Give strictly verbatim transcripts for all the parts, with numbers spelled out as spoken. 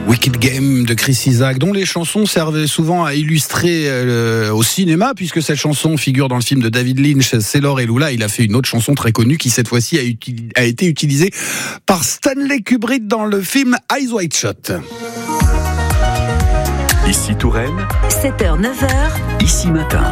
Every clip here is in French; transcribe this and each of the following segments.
Wicked Game de Chris Isaak, dont les chansons servaient souvent à illustrer euh, au cinéma, puisque cette chanson figure dans le film de David Lynch, Sailor et Lula. Il a fait une autre chanson très connue qui, cette fois-ci, a, uti- a été utilisée par Stanley Kubrick dans le film Eyes Wide Shut. Ici Touraine, sept heures neuf heures, Ici Matin.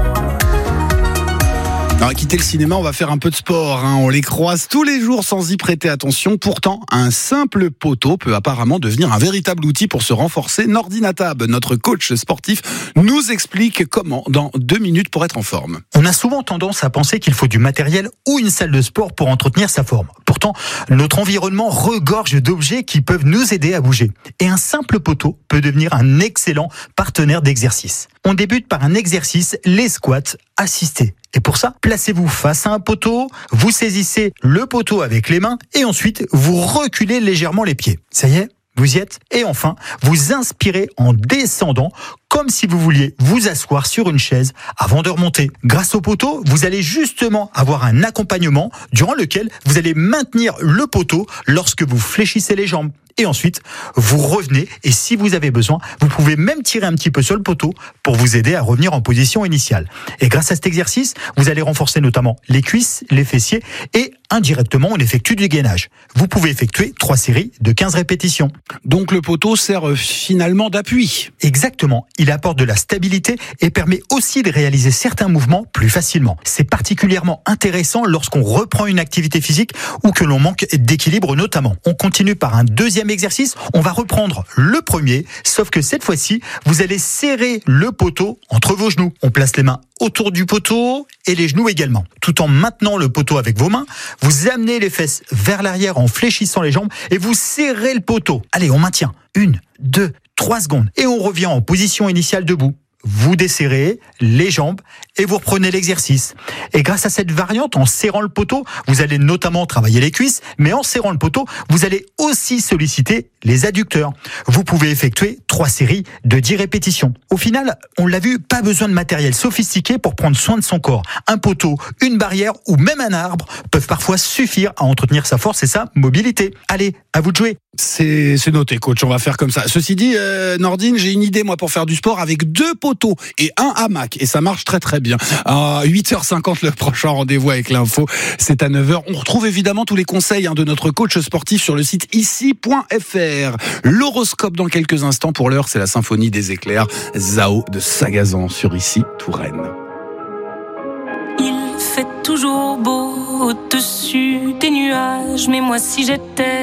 On va quitter le cinéma, on va faire un peu de sport. Hein. On les croise tous les jours sans y prêter attention. Pourtant, un simple poteau peut apparemment devenir un véritable outil pour se renforcer. Nordin Attab, notre coach sportif, nous explique comment dans deux minutes pour être en forme. On a souvent tendance à penser qu'il faut du matériel ou une salle de sport pour entretenir sa forme. Pourtant, notre environnement regorge d'objets qui peuvent nous aider à bouger. Et un simple poteau peut devenir un excellent partenaire d'exercice. On débute par un exercice, les squats assistés. Et pour ça, placez-vous face à un poteau, vous saisissez le poteau avec les mains et ensuite vous reculez légèrement les pieds. Ça y est, vous y êtes. Et enfin, vous inspirez en descendant comme si vous vouliez vous asseoir sur une chaise avant de remonter. Grâce au poteau, vous allez justement avoir un accompagnement durant lequel vous allez maintenir le poteau lorsque vous fléchissez les jambes. Et ensuite, vous revenez et si vous avez besoin, vous pouvez même tirer un petit peu sur le poteau pour vous aider à revenir en position initiale. Et grâce à cet exercice, vous allez renforcer notamment les cuisses, les fessiers et indirectement, on effectue du gainage. Vous pouvez effectuer trois séries de quinze répétitions. Donc le poteau sert finalement d'appui. Exactement. Il apporte de la stabilité et permet aussi de réaliser certains mouvements plus facilement. C'est particulièrement intéressant lorsqu'on reprend une activité physique ou que l'on manque d'équilibre notamment. On continue par un deuxième exercice. On va reprendre le premier, sauf que cette fois-ci, vous allez serrer le poteau entre vos genoux. On place les mains autour du poteau et les genoux également. Tout en maintenant le poteau avec vos mains, vous amenez les fesses vers l'arrière en fléchissant les jambes et vous serrez le poteau. Allez, on maintient. Une, deux, trois secondes. Et on revient en position initiale debout. Vous desserrez les jambes et vous reprenez l'exercice. Et grâce à cette variante, en serrant le poteau, vous allez notamment travailler les cuisses, mais en serrant le poteau, vous allez aussi solliciter les adducteurs. Vous pouvez effectuer trois séries de dix répétitions. Au final, on l'a vu, pas besoin de matériel sophistiqué pour prendre soin de son corps. Un poteau, une barrière ou même un arbre peuvent parfois suffire à entretenir sa force et sa mobilité. Allez, à vous de jouer. C'est, c'est noté, coach, on va faire comme ça. Ceci dit, euh, Nordine, j'ai une idée, moi, pour faire du sport avec deux poteaux et un hamac. Et ça marche très très bien. À huit heures cinquante, le prochain rendez-vous avec l'info, c'est à neuf heures. On retrouve évidemment tous les conseils hein, de notre coach sportif sur le site ici point f r. L'horoscope dans quelques instants. Pour l'heure, c'est la symphonie des éclairs. Zao de Sagazan sur Ici Touraine. Il fait toujours beau au-dessus des nuages, mais moi si j'étais